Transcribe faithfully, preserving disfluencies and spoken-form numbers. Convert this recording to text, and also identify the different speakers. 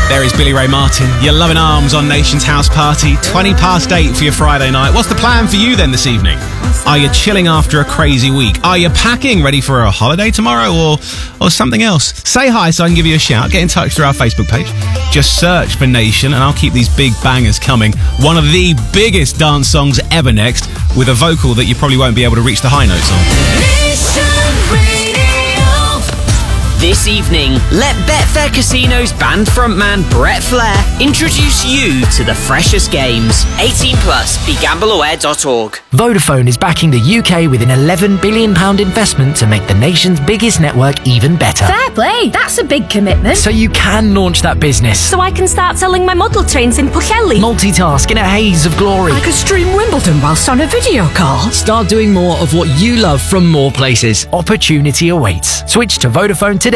Speaker 1: There is Billy Ray Martin. You're loving arms on Nation's House Party. twenty past eight for your Friday night. What's the plan for you then this evening? Are you chilling after a crazy week? Are you packing, ready for a holiday tomorrow, or or something else? Say hi so I can give you a shout. Get in touch through our Facebook page. Just search for Nation and I'll keep these big bangers coming. One of the biggest dance songs ever next, with a vocal that you probably won't be able to reach the high notes on.
Speaker 2: Nation Radio. This evening, let Betfair Casino's band frontman Brett Flair introduce you to the freshest games. eighteen plus, be gamble aware dot org.
Speaker 3: Vodafone is backing the U K with an eleven billion pounds investment to make the nation's biggest network even better.
Speaker 4: Fair play, that's a big commitment.
Speaker 3: So you can launch that business.
Speaker 4: So I can start selling my model trains in Pwllheli.
Speaker 3: Multitask in a haze of glory.
Speaker 4: I could stream Wimbledon whilst on a video call.
Speaker 3: Start doing more of what you love from more places. Opportunity awaits. Switch to Vodafone today.